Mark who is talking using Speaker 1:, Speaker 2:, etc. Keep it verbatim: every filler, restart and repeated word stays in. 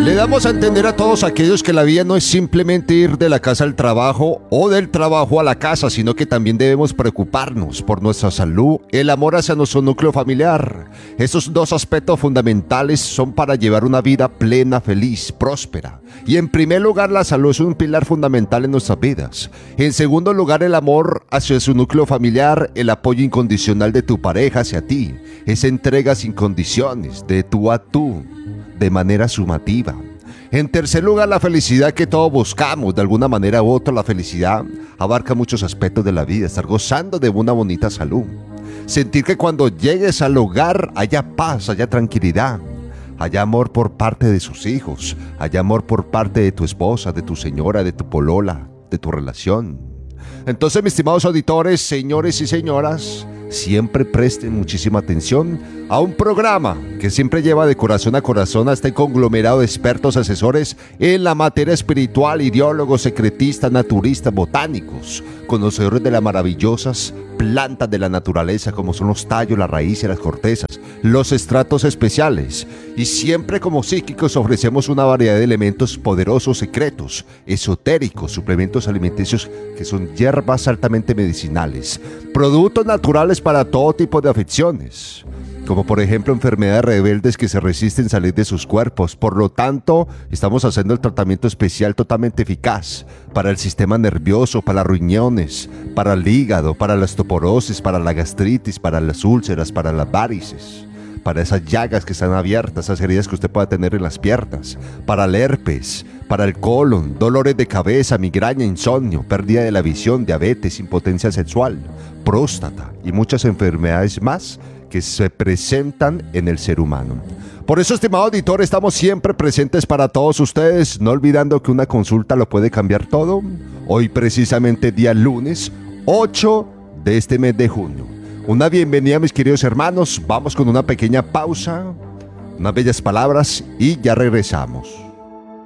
Speaker 1: Le damos a entender a todos aquellos que la vida no es simplemente ir de la casa al trabajo o del trabajo a la casa, sino que también debemos preocuparnos por nuestra salud, el amor hacia nuestro núcleo familiar. Estos dos aspectos fundamentales son para llevar una vida plena, feliz, próspera. Y en primer lugar, la salud es un pilar fundamental en nuestras vidas. En segundo lugar, el amor hacia su núcleo familiar, el apoyo incondicional de tu pareja hacia ti, esa entrega sin condiciones, de tú a tú, de manera sumativa. En tercer lugar, la felicidad que todos buscamos, de alguna manera u otra. La felicidad abarca muchos aspectos de la vida, estar gozando de una bonita salud, sentir que cuando llegues al hogar haya paz, haya tranquilidad, haya amor por parte de sus hijos, haya amor por parte de tu esposa, de tu señora, de tu polola, de tu relación. Entonces, mis estimados auditores, señores y señoras, siempre presten muchísima atención a un programa que siempre lleva de corazón a corazón a este conglomerado de expertos asesores en la materia espiritual, ideólogos, secretistas, naturistas, botánicos, conocedores de las maravillosas plantas de la naturaleza como son los tallos, las raíces, las cortezas, los estratos especiales. Y siempre como psíquicos ofrecemos una variedad de elementos poderosos, secretos, esotéricos, suplementos alimenticios que son hierbas altamente medicinales, productos naturales para todo tipo de afecciones, como por ejemplo enfermedades rebeldes que se resisten a salir de sus cuerpos. Por lo tanto, estamos haciendo el tratamiento especial totalmente eficaz para el sistema nervioso, para las riñones, para el hígado, para la osteoporosis, para la gastritis, para las úlceras, para las varices, para esas llagas que están abiertas, esas heridas que usted pueda tener en las piernas, para el herpes, para el colon, dolores de cabeza, migraña, insomnio, pérdida de la visión, diabetes, impotencia sexual, próstata y muchas enfermedades más que se presentan en el ser humano. Por eso, estimado auditor, estamos siempre presentes para todos ustedes, no olvidando que una consulta lo puede cambiar todo. Hoy precisamente día lunes ocho de este mes de junio. Una bienvenida, mis queridos hermanos. Vamos con una pequeña pausa, unas bellas palabras y ya regresamos.